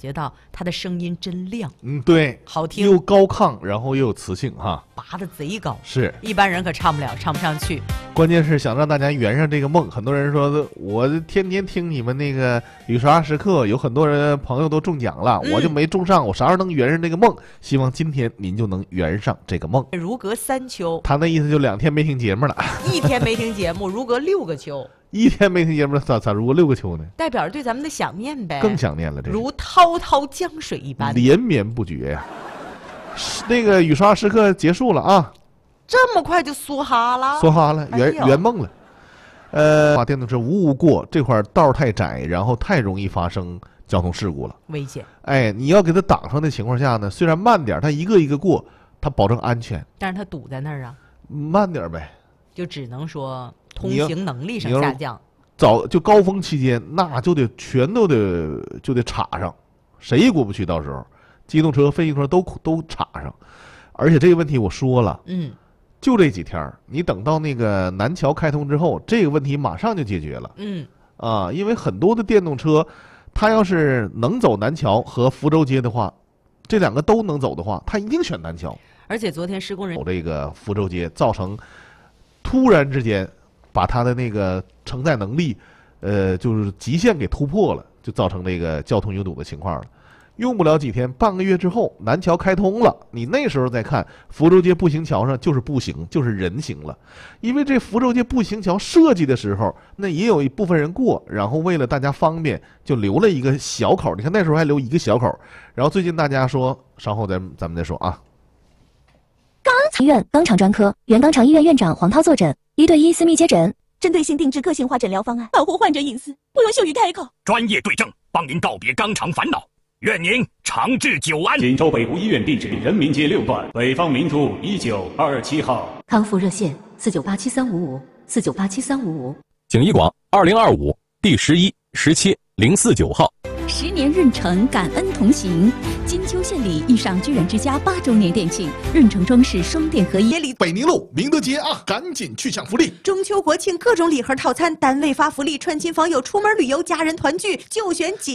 觉到他的声音真亮， 对， 好听， 又高亢，然后又有磁性哈， 拔得贼高， 是一般人可唱不了，唱不上去。 关键是想让大家圆上这个梦，很多人说我天天听你们那个雨刷时刻，有很多人朋友都中奖了，我就没中上，我啥时候能圆上这个梦？希望今天您就能圆上这个梦。 如隔3秋， 他那意思就2天没听节目了， 一天没听节目，如隔6个秋。 1天没听节目，咋如6个秋呢？ 代表着对咱们的想念呗， 更想念了，这如滔滔江水一般， 连绵不绝呀。那个雨刷时刻结束了啊， 这么快就梭哈了， 梭哈了，圆梦了。把电动车无过这块道太窄，然后太容易发生交通事故了， 危险。 哎，你要给它挡上的情况下呢，虽然慢点，它一个一个过，它保证安全， 但是它堵在那儿啊， 慢点呗， 就只能说通行能力上下降。 就高峰期间，那就得全都得插上，谁也过不去。到时候，机动车、非机动车都插上，而且这个问题我说了，就这几天，你等到那个南桥开通之后，这个问题马上就解决了。因为很多的电动车，它要是能走南桥和福州街的话，这2个都能走的话，它一定选南桥。 而且昨天施工人走这个福州街，造成突然之间把它的那个承载能力，就是极限给突破了，就造成这个交通拥堵的情况了。用不了几天，半个月之后，南桥开通了，你那时候再看福州街步行桥上就是步行，就是人行了。因为这福州街步行桥设计的时候，那也有一部分人过，然后为了大家方便，就留了一个小口。你看那时候还留一个小口，然后最近大家说，稍后咱们再说啊。 医院肛肠专科原肛肠医院院长黄涛坐诊，1对1私密接诊， 针对性定制个性化诊疗方案，保护患者隐私，不容羞于开口。 专业对症，帮您告别肛肠烦恼。愿您长治久安。 锦州北湖医院地址：人民街6段北方明珠1927号。 康复热线49873554987355。 景一广2025第11、17、049号。 10年润城感恩同行，金秋献礼遇上居然之家8周年店庆，润城装饰双店合一。 北宁路明德街啊，赶紧去抢福利！ 中秋国庆各种礼盒套餐，单位发福利，串亲访友、出门旅游、家人团聚，就选锦。